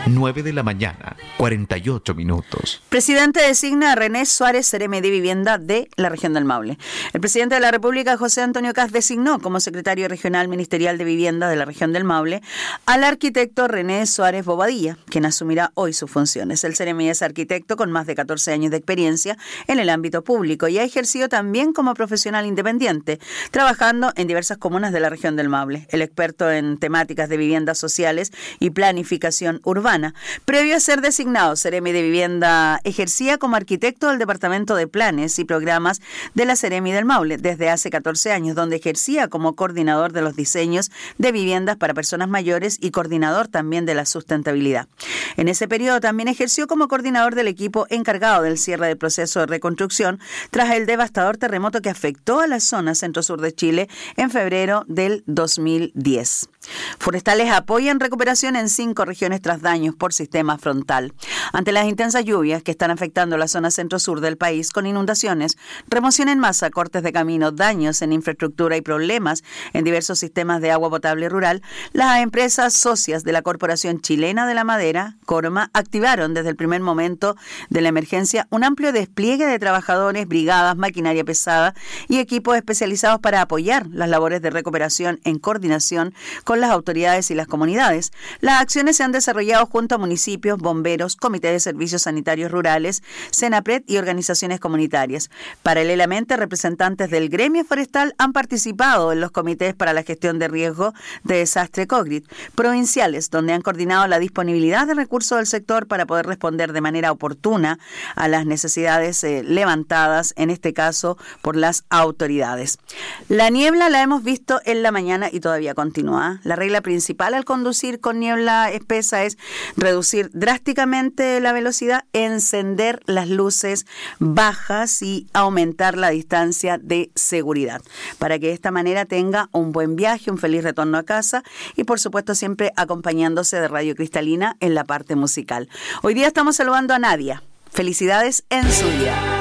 9 de la mañana, 48 minutos. Presidente designa a René Suárez, seremi de Vivienda de la región del Maule. El presidente de la República, José Antonio Kast, designó como secretario regional ministerial de Vivienda de la región del Maule al arquitecto René Suárez Bobadilla, quien asumirá hoy sus funciones. El seremi es arquitecto con más de 14 años de experiencia en el ámbito público y ha ejercido también como profesional independiente, trabajando en diversas comunas de la región del Maule. El experto en temáticas de viviendas sociales y planificación urbana. Previo a ser designado seremi de Vivienda, ejercía como arquitecto del Departamento de Planes y Programas de la Seremi del Maule desde hace 14 años, donde ejercía como coordinador de los diseños de viviendas para personas mayores y coordinador también de la sustentabilidad. En ese periodo también ejerció como coordinador del equipo encargado del cierre del proceso de reconstrucción tras el devastador terremoto que afectó a la zona centro-sur de Chile en febrero del 2010. Forestales apoyan recuperación en 5 regiones tras daños por sistema frontal. Ante las intensas lluvias que están afectando la zona centro-sur del país con inundaciones, remoción en masa, cortes de camino, daños en infraestructura y problemas en diversos sistemas de agua potable rural, las empresas socias de la Corporación Chilena de la Madera, Corma, activaron desde el primer momento de la emergencia un amplio despliegue de trabajadores, brigadas, maquinaria pesada y equipos especializados para apoyar las labores de recuperación en coordinación con las autoridades y las comunidades. Las acciones se han desarrollado junto a municipios, bomberos, Comité de Servicios Sanitarios Rurales, Senapred y organizaciones comunitarias. Paralelamente, representantes del gremio forestal han participado en los comités para la gestión de riesgo de desastre COGRID provinciales, donde han coordinado la disponibilidad de recursos del sector para poder responder de manera oportuna a las necesidades levantadas, en este caso, por las autoridades. La niebla la hemos visto en la mañana y todavía continúa. La regla principal al conducir con niebla espesa es reducir drásticamente la velocidad, encender las luces bajas y aumentar la distancia de seguridad para que de esta manera tenga un buen viaje, un feliz retorno a casa y por supuesto siempre acompañándose de Radio Cristalina en la parte musical. Hoy día estamos saludando a Nadia. Felicidades en su día.